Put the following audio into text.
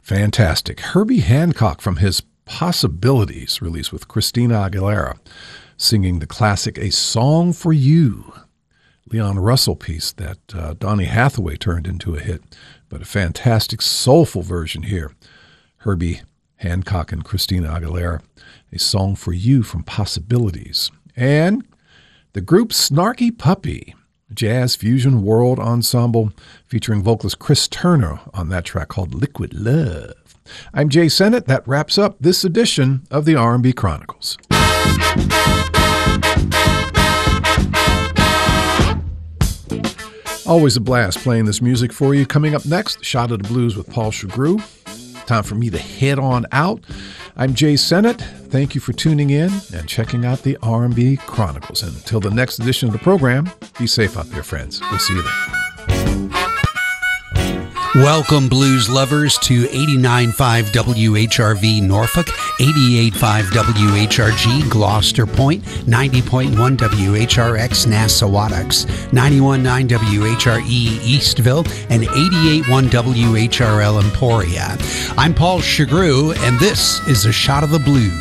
Fantastic. Herbie Hancock from his Possibilities release with Christina Aguilera singing the classic A Song for You. Leon Russell piece that Donny Hathaway turned into a hit, but a fantastic soulful version here. Herbie Hancock and Christina Aguilera, A Song for You from Possibilities. And the group Snarky Puppy, jazz fusion world ensemble featuring vocalist Chris Turner on that track called Liquid Love. I'm Jay Sennett. That wraps up this edition of the R&B Chronicles. Always a blast playing this music for you. Coming up next, Shot of the Blues with Paul Chagru. Time for me to head on out. I'm Jay Sennett. Thank you for tuning in and checking out the R&B Chronicles. And until the next edition of the program, be safe out there, friends. We'll see you then. Welcome, blues lovers, to 89.5 WHRV Norfolk, 88.5 WHRG Gloucester Point, 90.1 WHRX Nassawadox, 91.9 WHRE Eastville, and 88.1 WHRL Emporia. I'm Paul Chagru, and this is A Shot of the Blues.